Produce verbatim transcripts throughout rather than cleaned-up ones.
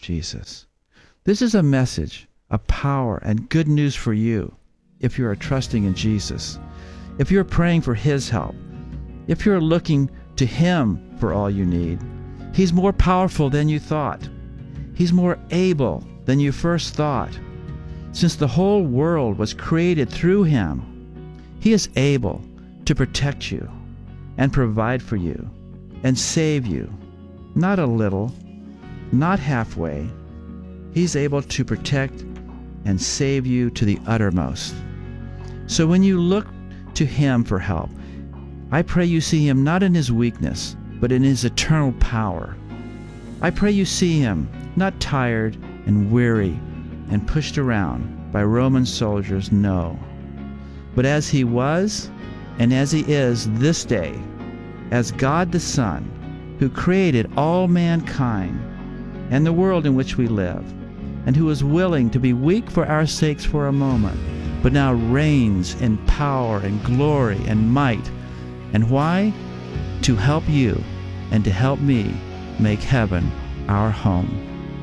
Jesus. This is a message of power and good news for you if you are trusting in Jesus, if you're praying for His help, if you're looking to Him for all you need. He's more powerful than you thought. He's more able than you first thought. Since the whole world was created through Him, He is able to protect you and provide for you and save you. Not a little, not halfway. He's able to protect and save you to the uttermost. So when you look to Him for help, I pray you see Him not in His weakness, but in His eternal power. I pray you see Him not tired and weary and pushed around by Roman soldiers, no, but as He was and as He is this day, as God the Son, who created all mankind and the world in which we live, and who is willing to be weak for our sakes for a moment, but now reigns in power and glory and might. And why? To help you and to help me make heaven our home.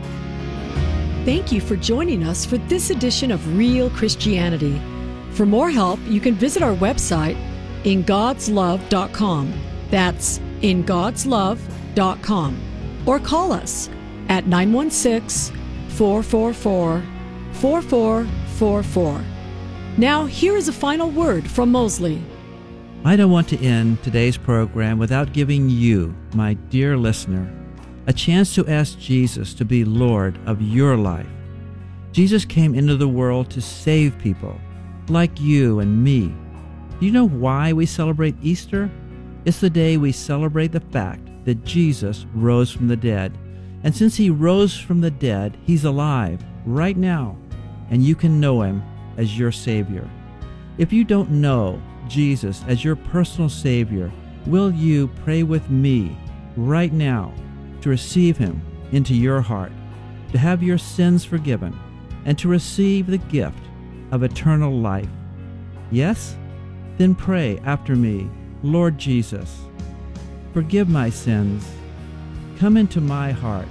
Thank you for joining us for this edition of Real Christianity. For more help, you can visit our website, in gods love dot com. That's in gods love dot com. Or call us at nine one six, four four four, four four four four. Now, here is a final word from Mosley. I don't want to end today's program without giving you, my dear listener, a chance to ask Jesus to be Lord of your life. Jesus came into the world to save people like you and me. Do you know why we celebrate Easter? It's the day we celebrate the fact that Jesus rose from the dead. And since He rose from the dead, He's alive right now, and you can know Him as your Savior. If you don't know Jesus as your personal Savior, will you pray with me right now to receive Him into your heart, to have your sins forgiven, and to receive the gift of eternal life? Yes? Then pray after me, Lord Jesus, forgive my sins, come into my heart,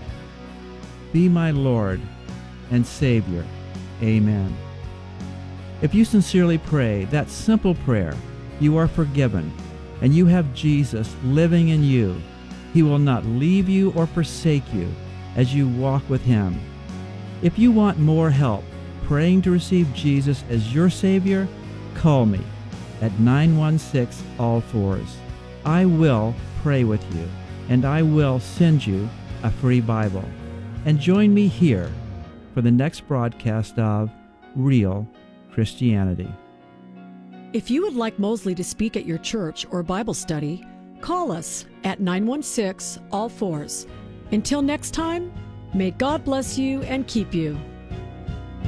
be my Lord and Savior. Amen. If you sincerely pray that simple prayer, you are forgiven, and you have Jesus living in you. He will not leave you or forsake you as you walk with Him. If you want more help praying to receive Jesus as your Savior, call me at nine one six all fours. I will pray with you, and I will send you a free Bible. And join me here for the next broadcast of Real Christianity. If you would like Mosley to speak at your church or Bible study, call us at nine one six all fours. Until next time, may God bless you and keep you.